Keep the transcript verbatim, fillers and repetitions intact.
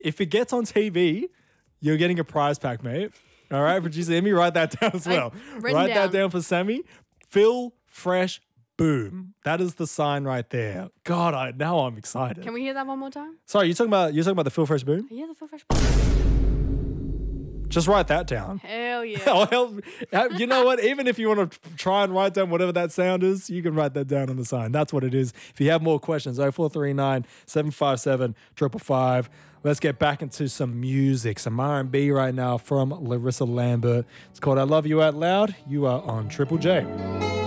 if it gets on T V, you're getting a prize pack, mate. All right, producer, let me write that down as well. Write down. that down for Sammy. Phil Fresh Boom. That is the sign right there. God, I now I'm excited. Can we hear that one more time? Sorry, you're talking about you're talking about the Phil Fresh Boom? Yeah, the Phil Fresh. Just write that down. Hell yeah. Oh, hell, you know what? Even if you want to try and write down whatever that sound is, you can write that down on the sign. That's what it is. If you have more questions, oh four three nine, seven five seven, five five five. Let's get back into some music, some R and B right now from Larissa Lambert. It's called I Love You Out Loud. You are on Triple J.